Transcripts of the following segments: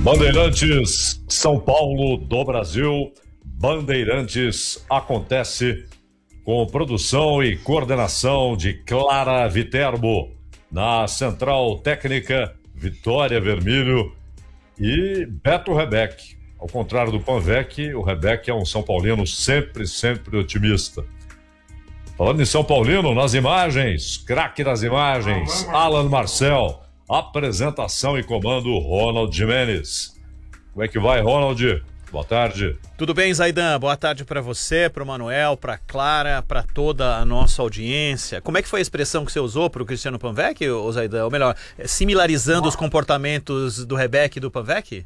Bandeirantes, São Paulo do Brasil. Bandeirantes acontece com produção e coordenação de Clara Viterbo. Na Central Técnica, Vitória Vermílio e Beto Rebeck. Ao contrário do Panvec, o Rebeck é um São Paulino sempre otimista. Falando em São Paulino, nas imagens, craque das imagens, Alan Marcel. Apresentação e comando, Ronald Jimenez. Como é que vai, Ronald? Boa tarde. Tudo bem, Zaidan? Boa tarde para você, para o Manuel, para Clara, para toda a nossa audiência. Como é que foi a expressão que você usou para o Cristiano Panvec, Zaidan? Ou melhor, similarizando os comportamentos do Rebeck e do Panvec?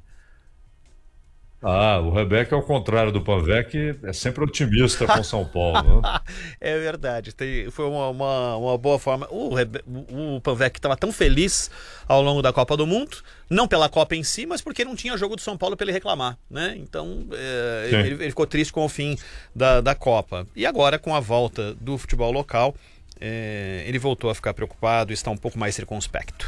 O Rebeck, ao contrário do Panvec, é sempre otimista com São Paulo. Né? É verdade, foi uma boa forma. O Panvec estava tão feliz ao longo da Copa do Mundo, não pela Copa em si, mas porque não tinha jogo do São Paulo para ele reclamar, né? Então ele ficou triste com o fim da Copa. E agora, com a volta do futebol local, ele voltou a ficar preocupado e está um pouco mais circunspecto.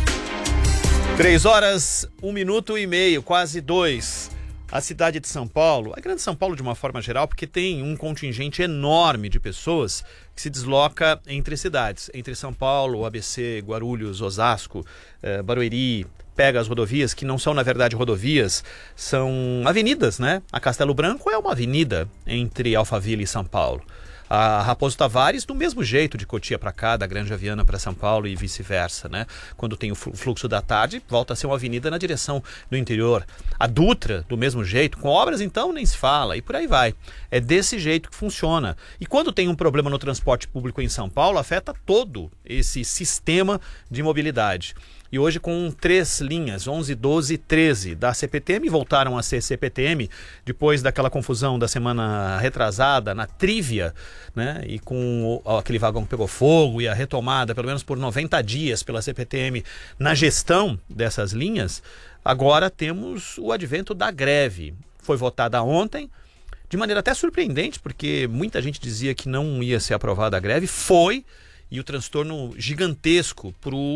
3 horas, 1 minuto e meio, quase 2. A cidade de São Paulo, a grande São Paulo de uma forma geral, porque tem um contingente enorme de pessoas que se desloca entre cidades, entre São Paulo, ABC, Guarulhos, Osasco, Barueri, pega as rodovias, que não são na verdade rodovias, são avenidas, né? A Castelo Branco é uma avenida entre Alphaville e São Paulo. A Raposo Tavares, do mesmo jeito, de Cotia para cá, da Granja Viana para São Paulo e vice-versa, né? Quando tem o fluxo da tarde, volta a ser uma avenida na direção do interior. A Dutra, do mesmo jeito, com obras então nem se fala, e por aí vai. É desse jeito que funciona. E quando tem um problema no transporte público em São Paulo, afeta todo esse sistema de mobilidade. E hoje com 3 linhas, 11, 12 e 13 da CPTM, voltaram a ser CPTM, depois daquela confusão da semana retrasada, na Trívia, né? E com aquele vagão que pegou fogo e a retomada, pelo menos por 90 dias pela CPTM, na gestão dessas linhas, agora temos o advento da greve. Foi votada ontem, de maneira até surpreendente, porque muita gente dizia que não ia ser aprovada a greve, foi, e o transtorno gigantesco para o